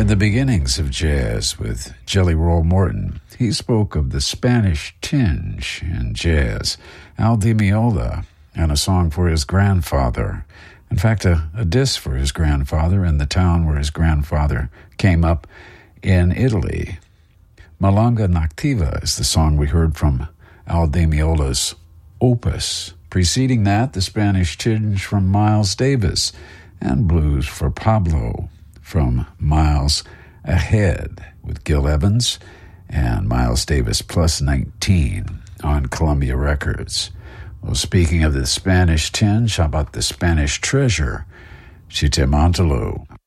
In the beginnings of jazz with Jelly Roll Morton, he spoke of the Spanish tinge in jazz, Al Di Meola, and a song for his grandfather. In fact, a diss for his grandfather in the town where his grandfather came up in Italy. Milonga Noctiva is the song we heard from Al Di Meola's Opus. Preceding that, the Spanish tinge from Miles Davis, and Blues for Pablo from Miles Ahead with Gil Evans and Miles Davis plus 19 on Columbia Records. Well, speaking of the Spanish tinge, how about the Spanish treasure, Chitemontalo?